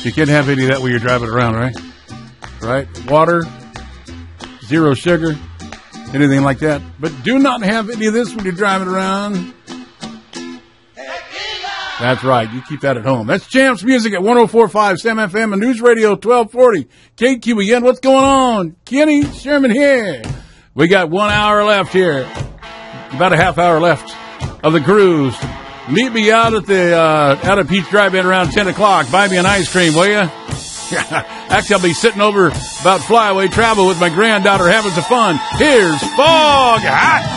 You can't have any of that when you're driving around, right? Right? Water, zero sugar, anything like that. But do not have any of this when you're driving around. That's right. You keep that at home. That's Champs Music at 104.5 Sam FM and News Radio 1240. KQEN, what's going on? Kenny Sherman here. We got 1 hour left here. About a half hour left of the cruise. Meet me out at the out of Peach Drive-In around 10 o'clock. Buy me an ice cream, will you? Actually, I'll be sitting over about Flyaway Travel with my granddaughter having some fun. Here's Fog Hat.